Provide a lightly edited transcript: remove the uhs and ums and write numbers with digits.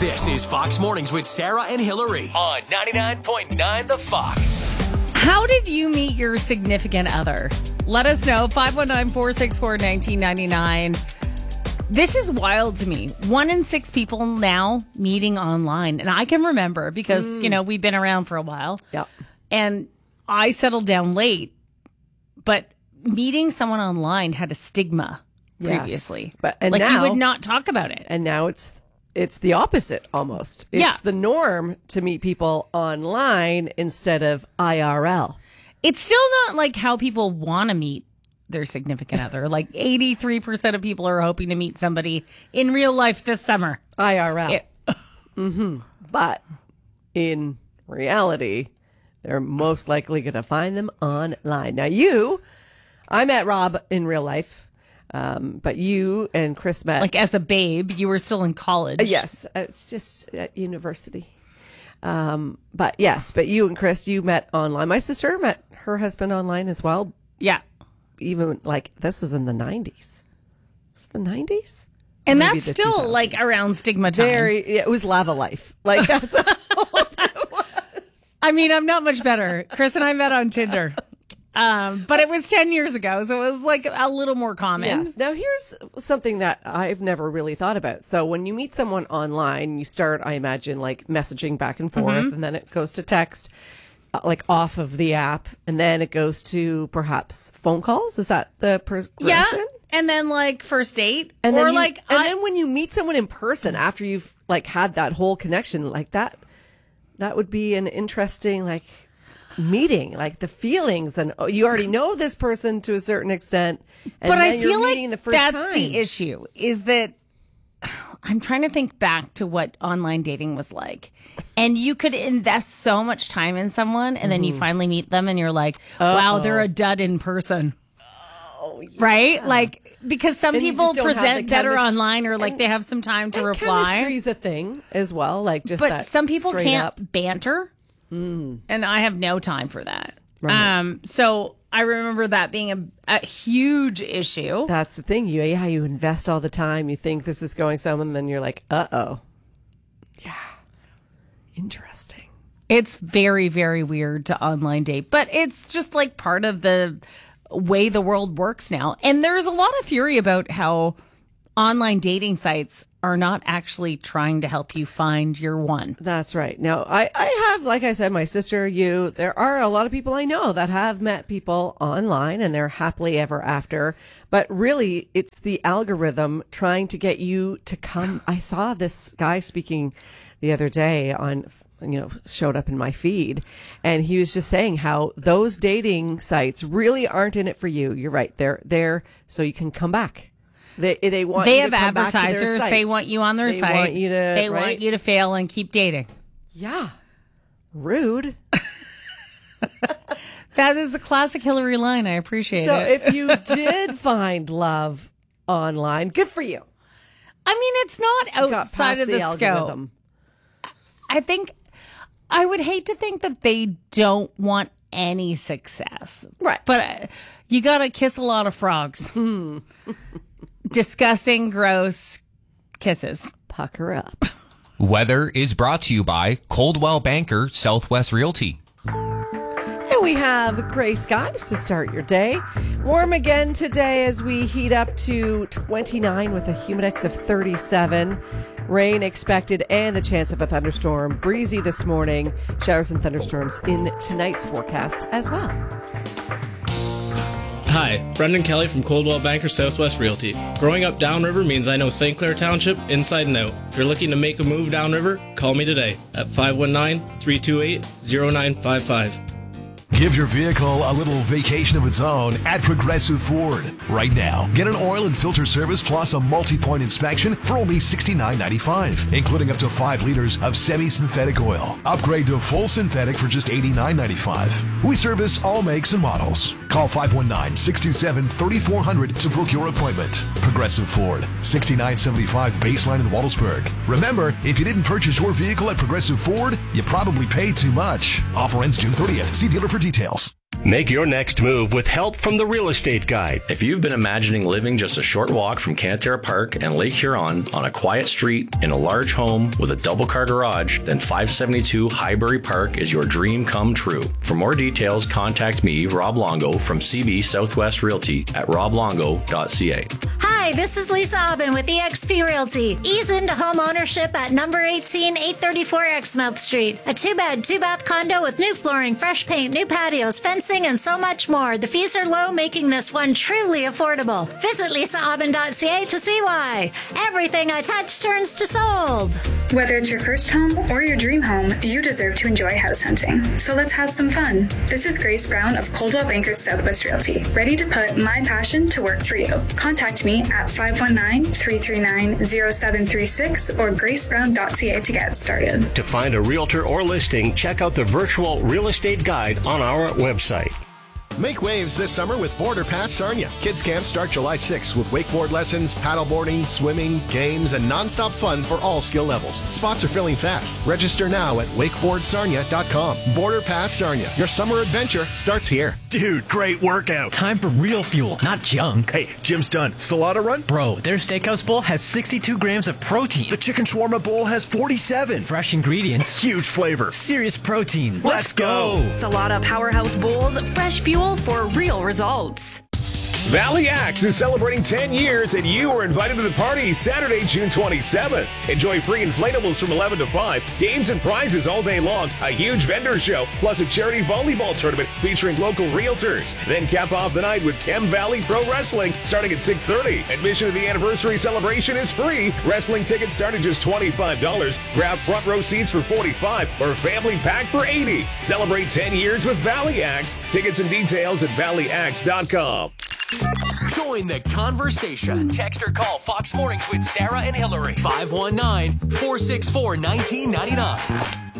This is Fox Mornings with Sarah and Hillary on 99.9 The Fox. How did you meet your significant other? Let us know. 519-464-1999. This is wild to me. 1 in 6 people now meeting online. And I can remember because, we've been around for a while. Yep. And I settled down late. But meeting someone online had a stigma previously. But now, you would not talk about it. And now it's the opposite almost. It's the norm to meet people online instead of IRL. It's still not like how people want to meet their significant other. Like 83% of people are hoping to meet somebody in real life this summer. IRL. But in reality, they're most likely going to find them online. Now I met Rob in real life. But you and Chris met. Like as a babe, you were still in college. Yes, it's just at university. But you and Chris, you met online. My sister met her husband online as well. Yeah. Even this was in the 90s. Was it the 90s? And maybe that's still 2000s. Like around stigma time. It was lava life. Like that's how old it was. I mean, I'm not much better. Chris and I met on Tinder. But it was 10 years ago, so it was like a little more common. Yes. Now, here's something that I've never really thought about. So when you meet someone online, you start, I imagine, like messaging back and forth, and then it goes to text, like off of the app, and then it goes to perhaps phone calls. Is that the progression? Yeah. And then like first date, and then then when you meet someone in person after you've like had that whole connection, like that would be an interesting meeting, like the feelings, and you already know this person to a certain extent, and but then I feel like the first that's time. The issue is that I'm trying to think back to what online dating was like, and you could invest so much time in someone, and then you finally meet them, and you're like, wow, they're a dud in person. Oh, yeah. Right? Like, because some people present better online, or like and, they have some time to reply. Chemistry's a thing as well, like just but that some people can't up. banter. And I have no time for that. Right. So I remember that being a huge issue. That's the thing. You invest all the time. You think this is going somewhere, and then you're like, uh-oh. Yeah. Interesting. It's very, very weird to online date, but it's just like part of the way the world works now. And there's a lot of theory about how online dating sites are not actually trying to help you find your one. That's right. Now, I have, like I said, my sister, there are a lot of people I know that have met people online and they're happily ever after. But really, it's the algorithm trying to get you to come. I saw this guy speaking the other day on, showed up in my feed, and he was just saying how those dating sites really aren't in it for you. You're right. They're there so you can come back. They want they you have to come advertisers. back to their site. They want you on their site. They want you to fail and keep dating. Yeah. Rude. That is a classic Hillary line. I appreciate So it. if you did find love online, good for you. I mean, it's not outside of the algorithm. scope. I think I would hate to think that they don't want any success. Right. But you got to kiss a lot of frogs. Disgusting, gross kisses. Pucker up. Weather is brought to you by Coldwell Banker Southwest Realty. And we have gray skies to start your day. Warm again today as we heat up to 29 with a humidex of 37. Rain expected and the chance of a thunderstorm. Breezy this morning. Showers and thunderstorms in tonight's forecast as well. Hi, Brendan Kelly from Coldwell Banker Southwest Realty. Growing up downriver means I know St. Clair Township inside and out. If you're looking to make a move downriver, call me today at 519-328-0955. Give your vehicle a little vacation of its own at Progressive Ford. Right now, get an oil and filter service plus a multi-point inspection for only $69.95, including up to 5 liters of semi-synthetic oil. Upgrade to full synthetic for just $89.95. We service all makes and models. Call 519-627-3400 to book your appointment. Progressive Ford, $69.75 baseline in Waldelsburg. Remember, if you didn't purchase your vehicle at Progressive Ford, you probably paid too much. Offer ends June 30th. See dealer for details. Make your next move with help from the Real Estate Guide. If you've been imagining living just a short walk from Canaterra Park and Lake Huron on a quiet street in a large home with a double-car garage, then 572 Highbury Park is your dream come true. For more details, contact me, Rob Longo, from CB Southwest Realty at roblongo.ca. Hi, this is Lisa Aubin with eXp Realty. Ease into home ownership at number 18, 834 Exmouth Street. A 2-bed, 2-bath condo with new flooring, fresh paint, new patios, fencing, and so much more. The fees are low, making this one truly affordable. Visit lisaaubin.ca to see why. Everything I touch turns to sold. Whether it's your first home or your dream home, you deserve to enjoy house hunting. So let's have some fun. This is Grace Brown of Coldwell Banker Southwest Realty, ready to put my passion to work for you. Contact me at 519-339-0736 or gracebrown.ca to get started. To find a realtor or listing, check out the virtual real estate guide on our website. Make waves this summer with Border Pass Sarnia. Kids camps start July 6th with wakeboard lessons, paddleboarding, swimming, games, and nonstop fun for all skill levels. Spots are filling fast. Register now at wakeboardsarnia.com. Border Pass Sarnia. Your summer adventure starts here. Dude, great workout. Time for real fuel, not junk. Hey, gym's done. Salada run? Bro, their steakhouse bowl has 62 grams of protein. The chicken shawarma bowl has 47. Fresh ingredients. Huge flavor. Serious protein. Let's go. Salada Powerhouse Bowls, fresh fuel for real results. Valley Axe is celebrating 10 years, and you are invited to the party Saturday, June 27th. Enjoy free inflatables from 11 to 5, games and prizes all day long, a huge vendor show, plus a charity volleyball tournament featuring local realtors. Then cap off the night with Chem Valley Pro Wrestling starting at 6:30. Admission to the anniversary celebration is free. Wrestling tickets start at just $25. Grab front row seats for $45 or family pack for $80. Celebrate 10 years with Valley Axe. Tickets and details at valleyaxe.com. Join the conversation. Text or call Fox Mornings with Sarah and Hillary. 519-464-1999.